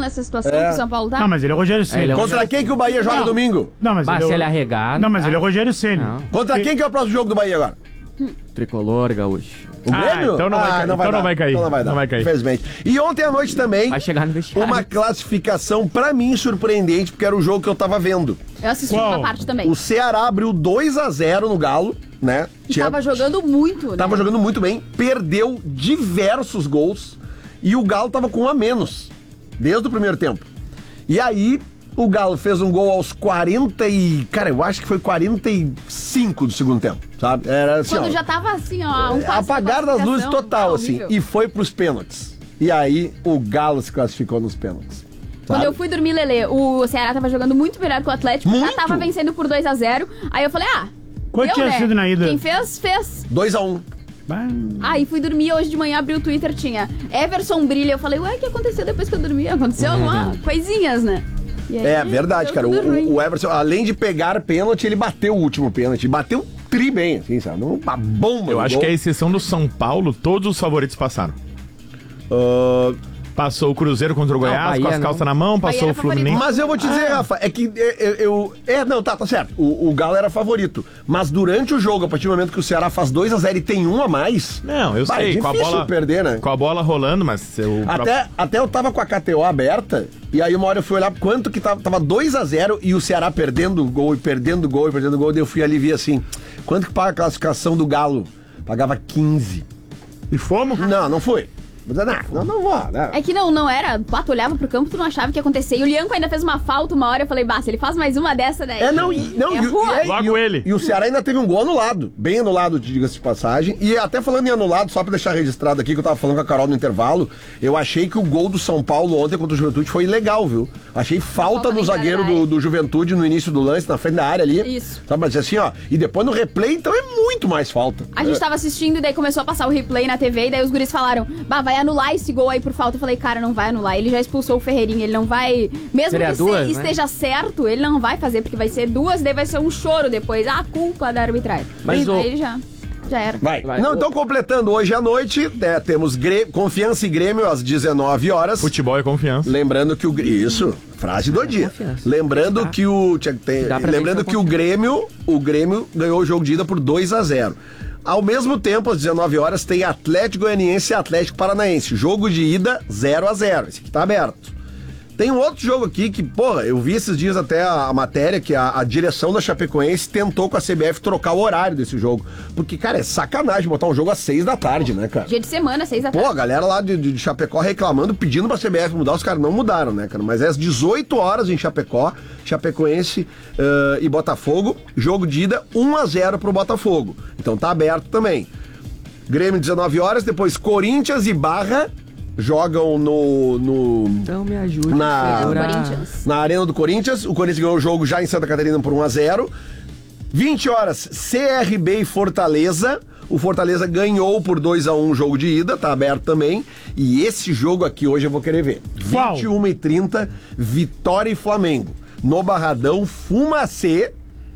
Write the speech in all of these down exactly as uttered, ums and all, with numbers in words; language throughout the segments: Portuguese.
nessa situação É. que o São Paulo tá? Não, mas ele é Rogério Ceni. É, ele é o- Contra quem que o Bahia joga Não. domingo? Não, mas Bah, ele se é ele o... arregar... Não, mas ele é Rogério Ceni. Não. Contra quem que é o próximo jogo do Bahia agora? Tricolor, gaúcho. O Ah, Grêmio? então não vai cair, então dar. não vai cair, Então não vai dar, não vai cair. infelizmente. E ontem à noite também, Vai chegar no vestiário. uma classificação pra mim surpreendente, porque era o jogo que eu tava vendo. Eu assisti Qual? uma parte também. O Ceará abriu dois a zero no Galo, né? E tava jogando muito, né? Tava jogando muito bem, perdeu diversos gols e o Galo tava com um a menos, desde o primeiro tempo. E aí, o Galo fez um gol aos quarenta e... Cara, eu acho que foi quarenta e cinco do segundo tempo, sabe? Era assim, Quando ó, já tava assim, ó, um passo apagar da das luzes classificação, total, tá assim. horrível. E foi pros pênaltis. E aí, o Galo se classificou nos pênaltis. Quando sabe? eu fui dormir, Lelê, o Ceará tava jogando muito melhor que o Atlético, já Muito. tava vencendo por dois a zero. Aí eu falei, ah, Quanto deu, tinha né? sido na ida? Quem fez, fez. dois a um. Bah, Aí fui dormir, hoje de manhã abri o Twitter, tinha Everson brilha. Eu falei, ué, o que aconteceu depois que eu dormi? Aconteceu alguma coisinhas, né? E aí, É verdade, deu cara. tudo ruim. O, o Everson, além de pegar pênalti, ele bateu o último pênalti. Bateu tri bem, assim, sabe? Uma bomba. Eu no acho gol. que a exceção do São Paulo, todos os favoritos passaram. Ah, Passou o Cruzeiro contra o Goiás, Bahia com as não. calças na mão, Bahia passou era o Fluminense. favorito. mas eu vou te dizer, Rafa, é que eu, eu- eu- É, não, tá, tá certo. O, o Galo era favorito. Mas durante o jogo, a partir do momento que o Ceará faz dois a zero e tem um a mais. Não, eu Bah, sei, é com a difícil bola perder, né? com a bola rolando, mas eu Até, até eu tava com a K T O aberta, e aí uma hora eu fui olhar quanto que tava. Tava dois a zero e o Ceará perdendo gol e perdendo gol e perdendo gol. Daí eu fui ali e vi assim: quanto que paga a classificação do Galo? Pagava quinze. E fomos? Não, não foi. Mas, Não, não, não vou. Né? É que não, não era. Pá, tu olhava pro campo, tu não achava que ia acontecer. E o Lianco ainda fez uma falta uma hora. Eu falei, bah, se ele faz mais uma dessa, daí. É, não, e, não, é e, rua. e, é, Logo e o- ele. E o Ceará ainda teve um gol anulado, bem anulado, diga-se de passagem. E até falando em anulado, só pra deixar registrado aqui, que eu tava falando com a Carol no intervalo, eu achei que o gol do São Paulo ontem contra o Juventude foi ilegal, viu? Achei falta Falta no na zagueiro entrada da do, área. do Juventude no início do lance, na frente da área ali. Isso. Sabe, mas assim, ó, e depois no replay, então é muito mais falta. A gente tava assistindo e daí começou a passar o replay na T V e daí os guris falaram, bah, vai anular esse gol aí por falta. Eu falei, cara, não vai anular. Ele já expulsou o Ferreirinha, ele não vai... Mesmo Seria que duas, se- né? esteja certo, ele não vai fazer, porque vai ser duas, daí vai ser um choro depois. Ah, culpa da arbitragem. Mas e o- aí ele já, já era. Vai. Vai. Não, então completando hoje à noite, né, temos Grê- Confiança e Grêmio às dezenove horas. Futebol é confiança. Lembrando que o Grê- isso, frase do dia. confiança. Lembrando Dá. que o tinha que ter- Dá pra lembrando vencer que o com Grêmio, o Grêmio ganhou o jogo de ida por dois a zero. Ao mesmo tempo, às dezenove horas, tem Atlético Goianiense e Atlético Paranaense. Jogo de ida zero a zero. Esse aqui tá aberto. Tem um outro jogo aqui que, porra, eu vi esses dias até a, a matéria que a, a direção da Chapecoense tentou com a C B F trocar o horário desse jogo. Porque, cara, é sacanagem botar um jogo às seis da tarde, né, cara? Dia de semana, seis da Pô, tarde. a galera lá de, de Chapecó reclamando, pedindo pra C B F mudar, os caras não mudaram, né, cara? Mas é às dezoito horas em Chapecó, Chapecoense eh, e Botafogo, jogo de ida um a zero pro Botafogo. Então tá aberto também. Grêmio dezenove horas, depois Corinthians e Barra jogam no... no Então me ajude. Na- a segurar. Corinthians. na Arena do Corinthians. O Corinthians ganhou o jogo já em Santa Catarina por um a zero. vinte horas, C R B e Fortaleza. O Fortaleza ganhou por dois a um o jogo de ida, tá aberto também. E esse jogo aqui hoje eu vou querer ver. Qual? vinte e uma e trinta, Vitória e Flamengo. No Barradão, Fumacê.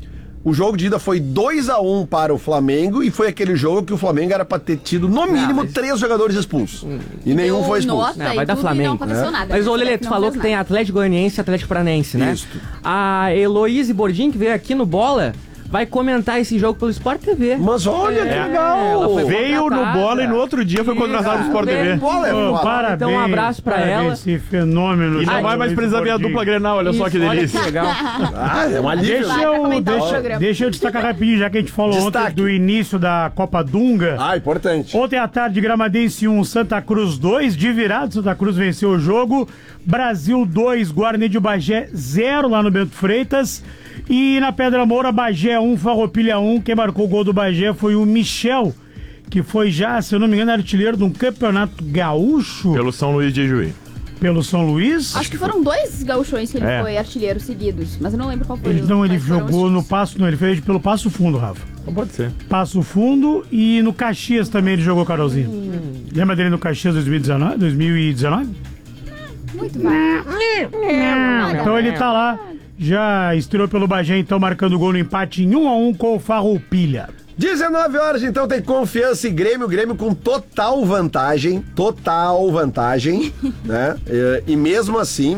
O jogo de ida foi dois a um para o Flamengo e foi aquele jogo que o Flamengo era pra ter tido no mínimo mas- três jogadores expulsos. E nenhum Deu foi expulso. nota Não, e vai dar tudo e Flamengo, não aconteceu né? nada. Mas, ô, A Lelê, C B F tu não falou fez que tem nada. Atlético Goianiense e Atlético Paranaense, né? Isso. A Heloíse Bordin, que veio aqui no Bola, vai comentar esse jogo pelo Sport T V. Mas olha que É, ela legal! foi Veio no contratada. Bola e no outro dia foi Isso, contratado no Sport veio. T V. Bola é Ô, foda. parabéns. Então, um abraço pra parabéns, ela. Esse fenômeno. E não Ai, vai mais Luiz precisar ver a Gordinho. dupla Grenal, olha só que Isso, olha delícia. que legal. Ah, é um alívio. Deixa Vai, vai eu, comentar o deixa, programa. deixa eu destacar rapidinho, já que a gente falou Destaque. ontem do início da Copa Dunga. Ah, importante. Ontem à tarde, Gramadense um, Santa Cruz dois, de virado, Santa Cruz venceu o jogo. Brasil dois, Guarani de Bagé zero lá no Bento Freitas. E na Pedra Moura, Bagé um, Farroupilha um. Quem marcou o gol do Bagé foi o Michel, que foi já, se eu não me engano, artilheiro de um campeonato gaúcho pelo, Pelo São Luís de Juí. São Luís. Acho que foram dois gauchões que ele É. foi artilheiro seguidos, mas eu não lembro qual foi. Ele, o- não, ele quais foram os jogou no times. Passo, não, ele fez pelo Passo Fundo, Rafa. Não pode ser. Passo Fundo e no Caxias também ele jogou, Carolzinho. Lembra dele no Caxias dois mil e dezenove? dois mil e dezenove? Muito vai. Então ele tá lá, já estreou pelo Bagé, então marcando gol no empate em um a um com o Farroupilha. dezenove horas, então tem Confiança e Grêmio. Grêmio com total vantagem. Total vantagem, né? E, e mesmo assim,